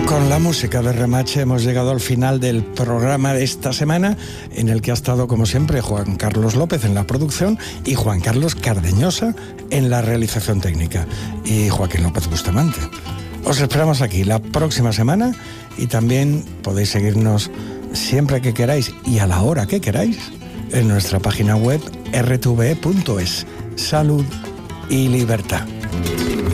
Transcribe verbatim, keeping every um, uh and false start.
Con la música de Remache hemos llegado al final del programa de esta semana, en el que ha estado, como siempre, Juan Carlos López en la producción y Juan Carlos Cardeñosa en la realización técnica, y Joaquín López Bustamante. Os esperamos aquí la próxima semana, y también podéis seguirnos siempre que queráis y a la hora que queráis en nuestra página web erre te ve punto es. Salud y libertad.